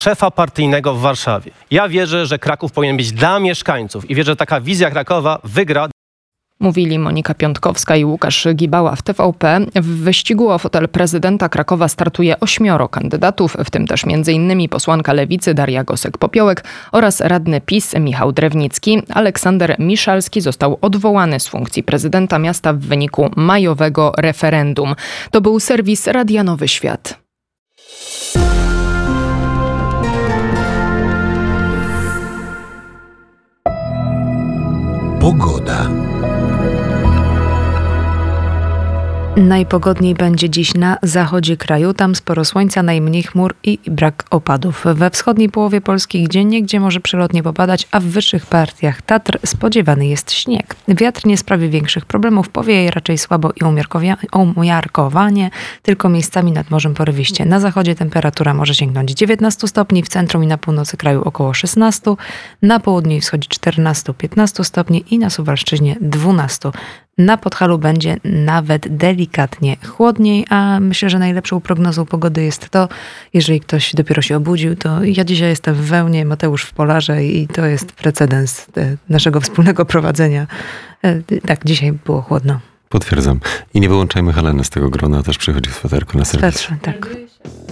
szefa partyjnego w Warszawie. Ja wierzę, że Kraków powinien być dla mieszkańców i wierzę, że taka wizja Krakowa wygra. Mówili Monika Piątkowska i Łukasz Gibała w TVP. W wyścigu o fotel prezydenta Krakowa startuje 8 kandydatów, w tym też m.in. posłanka Lewicy Daria Gosek-Popiołek oraz radny PiS Michał Drewnicki. Aleksander Miszalski został odwołany z funkcji prezydenta miasta w wyniku majowego referendum. To był serwis Radia Nowy Świat. Pogoda. Najpogodniej będzie dziś na zachodzie kraju. Tam sporo słońca, najmniej chmur i brak opadów. We wschodniej połowie Polski gdzieniegdzie może przelotnie popadać, a w wyższych partiach Tatr spodziewany jest śnieg. Wiatr nie sprawi większych problemów, powieje raczej słabo i umiarkowanie, tylko miejscami nad morzem porywiście. Na zachodzie temperatura może sięgnąć 19 stopni, w centrum i na północy kraju około 16, na południu i wschodzie 14-15 stopni i na Suwalszczyźnie 12. Na Podhalu będzie nawet delikatnie chłodniej, a myślę, że najlepszą prognozą pogody jest to, jeżeli ktoś dopiero się obudził, to ja dzisiaj jestem w wełnie, Mateusz w polarze i to jest precedens naszego wspólnego prowadzenia. Tak, dzisiaj było chłodno. Potwierdzam. I nie wyłączajmy Heleny z tego grona, też przychodzi w sweterku na serwis. Tak.